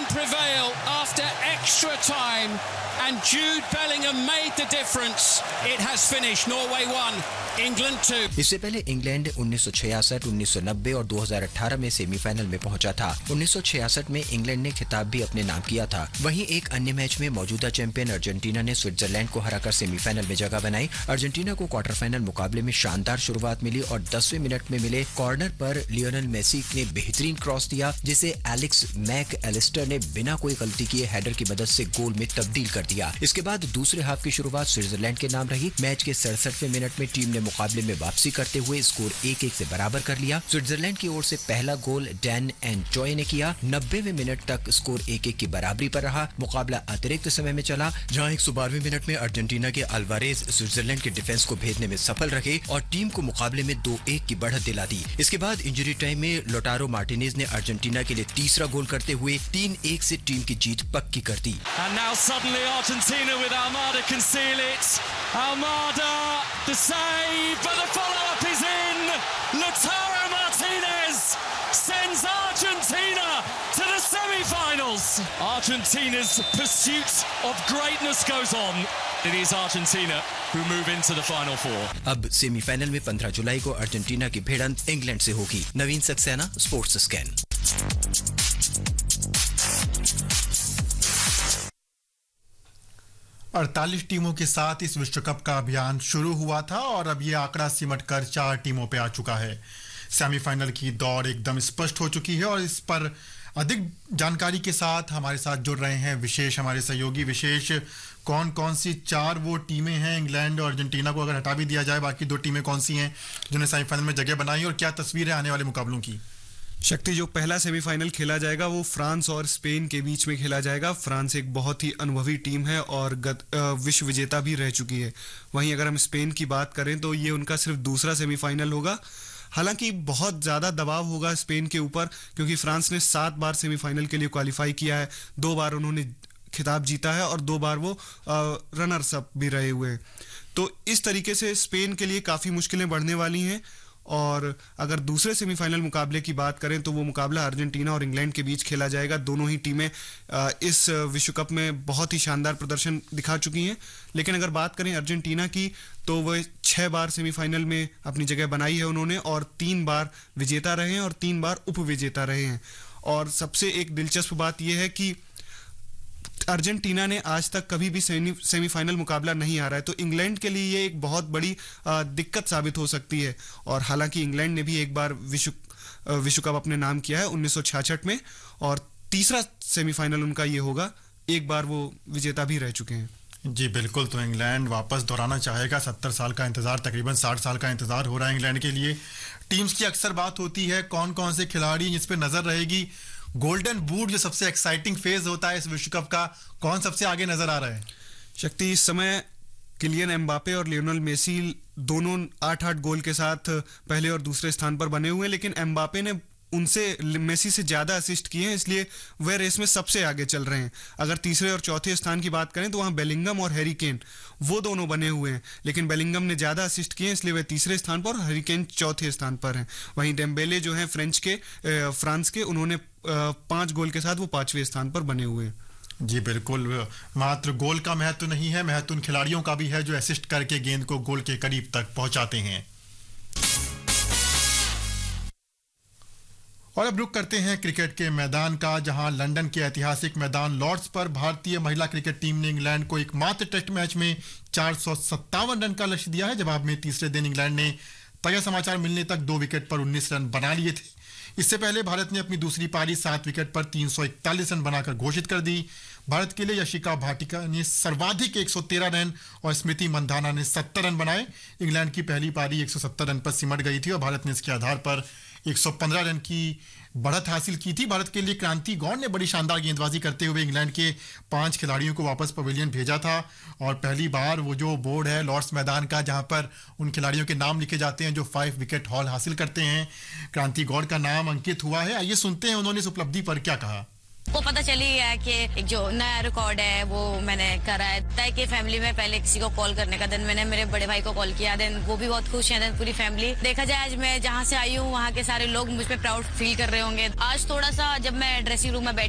England prevail after extra time, and Jude Bellingham made the difference. It has finished Norway 1, England 2. इससे पहले England 1966, 1990 और 2018 में semifinal में पहुंचा था। 1966 में इंग्लैंड ने खिताब भी अपने नाम किया था। वहीं एक अन्य मैच में मौजूदा चैंपियन अर्जेंटीना ने स्विट्जरलैंड को हराकर सेमीफाइनल में जगह बनाई। अर्जेंटीना को क्वार्टर फाइनल मुकाबले में शानदार शुरुआत मिली और 10वें मिनट में मिले कॉर्नर पर लियोनेल मेसी ने बेहतरीन क्रॉस दिया, जिसे एलेक्स मैक एलिस्टर ने बिना कोई गलती किए हेडर की मदद से गोल में तब्दील कर दिया। इसके बाद दूसरे हाफ की शुरुआत स्विट्जरलैंड के नाम रही। मैच के 67वें मिनट में टीम ने मुकाबले में वापसी करते हुए स्कोर 1-1 से बराबर कर लिया। स्विट्जरलैंड की ओर से पहला गोल डैन एंजॉय ने किया। 90वें मिनट तक स्कोर 1-1 की बराबरी पर रहा। मुकाबला अतिरिक्त समय में चला, जहां 112वें मिनट में अर्जेंटीना के अल्वारेज स्विट्जरलैंड के डिफेंस को भेदने में सफल रहे और टीम को मुकाबले में 2-1 की बढ़त दिला दी। इसके बाद इंजरी टाइम में लोटारो मार्टिनेज ने अर्जेंटीना के लिए तीसरा गोल करते हुए 3-1 से टीम की जीत पक्की कर दी। And now suddenly Argentina with Almada can seal it. Almada, the save, but the follow-up is in. Lautaro Martinez sends Argentina to the semi-finals. Argentina's pursuit of greatness goes on. It is Argentina who move into the final four. अब semifinal में 15 जुलाई को Argentina की भिड़ंत England से होगी। नवीन Saxena, sports scan. 48 टीमों के साथ इस विश्व कप का अभियान शुरू हुआ था और अब ये आंकड़ा सिमटकर 4 टीमों पे आ चुका है। सेमीफाइनल की दौड़ एकदम स्पष्ट हो चुकी है और इस पर अधिक जानकारी के साथ हमारे साथ जुड़ रहे हैं विशेष हमारे सहयोगी। विशेष, कौन कौन सी 4 वो टीमें हैं? इंग्लैंड और अर्जेंटीना को अगर हटा भी दिया जाए, बाकी 2 टीमें कौन सी हैं जिन्हें सेमीफाइनल में जगह बनाई, और क्या तस्वीर है आने वाले मुकाबलों की? शक्ति, जो पहला सेमीफाइनल खेला जाएगा वो फ्रांस और स्पेन के बीच में खेला जाएगा। फ्रांस एक बहुत ही अनुभवी टीम है और विश्व विजेता भी रह चुकी है। वहीं अगर हम स्पेन की बात करें तो ये उनका सिर्फ दूसरा सेमीफाइनल होगा। हालांकि बहुत ज़्यादा दबाव होगा स्पेन के ऊपर, क्योंकि फ्रांस ने 7 बार सेमीफाइनल के लिए क्वालिफाई किया है। 2 बार उन्होंने खिताब जीता है और 2 बार वो रनर्स अप भी रहे हुए हैं। तो इस तरीके से स्पेन के लिए काफ़ी मुश्किलें बढ़ने वाली हैं। और अगर दूसरे सेमीफाइनल मुकाबले की बात करें तो वो मुकाबला अर्जेंटीना और इंग्लैंड के बीच खेला जाएगा। दोनों ही टीमें इस विश्व कप में बहुत ही शानदार प्रदर्शन दिखा चुकी हैं। लेकिन अगर बात करें अर्जेंटीना की तो वह 6 बार सेमीफाइनल में अपनी जगह बनाई है उन्होंने, और 3 बार विजेता रहे हैं और 3 बार उपविजेता रहे हैं। और सबसे एक दिलचस्प बात यह है कि अर्जेंटीना ने आज तक कभी भी सेमीफाइनल मुकाबला नहीं हारा है, तो इंग्लैंड के लिए ये एक बहुत बड़ी दिक्कत साबित हो सकती है। और हालांकि इंग्लैंड ने भी एक बार विश्व कप अपने नाम किया है 1966 में, और तीसरा सेमीफाइनल उनका ये होगा। एक बार वो विजेता भी रह चुके हैं। जी बिल्कुल, तो इंग्लैंड वापस दोहराना चाहेगा। 70 साल का इंतजार, तकरीबन 60 साल का इंतजार हो रहा है इंग्लैंड के लिए। टीम्स की अक्सर बात होती है कौन कौन से खिलाड़ी जिस पे नजर रहेगी। गोल्डन बूट जो सबसे एक्साइटिंग फेज होता है इस विश्व कप का, कौन सबसे आगे नजर आ रहा है? शक्ति, इस समय किलियन एम्बापे और लियोनेल मेसी दोनों 8-8 गोल के साथ पहले और दूसरे स्थान पर बने हुए हैं। लेकिन एम्बापे ने उनसे मेसी से ज्यादा असिस्ट किए हैं, इसलिए वह रेस में सबसे आगे चल रहे हैं। अगर तीसरे और चौथे स्थान की बात करें तो वहां बेलिंगम और हैरी केन वो दोनों बने हुए हैं, लेकिन बेलिंगम ने ज्यादा असिस्ट किए हैं इसलिए वह तीसरे स्थान पर और हैरी केन चौथे स्थान पर हैं। वहीं डेम्बेले जो हैं फ्रांस के, उन्होंने 5 गोल के साथ वो 5वें स्थान पर बने हुए हैं। जी बिल्कुल, मात्र गोल का महत्व नहीं है, महत्व उन खिलाड़ियों का भी है जो असिस्ट करके गेंद को गोल के करीब तक पहुंचाते हैं। और अब रुक करते हैं क्रिकेट के मैदान का, जहां लंदन के ऐतिहासिक मैदान लॉर्ड्स पर भारतीय महिला क्रिकेट टीम ने इंग्लैंड को एकमात्र टेस्ट मैच में 457 रन का लक्ष्य दिया है। जवाब में तीसरे दिन इंग्लैंड ने ताजा समाचार मिलने तक 2 विकेट पर 19 रन बना लिए थे। इससे पहले भारत ने अपनी दूसरी पारी 7 विकेट पर 341 रन बनाकर घोषित कर दी। भारत के लिए यशिका भाटिया ने सर्वाधिक 113 रन और स्मृति मंधाना ने 70 रन बनाए। इंग्लैंड की पहली पारी 170 रन पर सिमट गई थी और भारत ने इसके आधार पर 115 रन की बढ़त हासिल की थी। भारत के लिए क्रांति गौड़ ने बड़ी शानदार गेंदबाजी करते हुए इंग्लैंड के 5 खिलाड़ियों को वापस पवेलियन भेजा था और पहली बार वो जो बोर्ड है लॉर्ड्स मैदान का, जहां पर उन खिलाड़ियों के नाम लिखे जाते हैं जो 5 विकेट हॉल हासिल करते हैं, क्रांति गौड़ का नाम अंकित हुआ है। आइए सुनते हैं उन्होंने इस उपलब्धि पर क्या कहा। वो पता चली है कि एक जो नया रिकॉर्ड है वो मैंने करा है। तय कि फैमिली में पहले किसी को कॉल करने का, दिन मैंने मेरे बड़े भाई को कॉल किया, देन वो भी बहुत खुश हैं, देन पूरी फैमिली। देखा जाए आज मैं जहाँ से आई हूँ वहाँ के सारे लोग मुझ पे प्राउड फील कर रहे होंगे। आज थोड़ा सा जब मैं ड्रेसिंग रूम में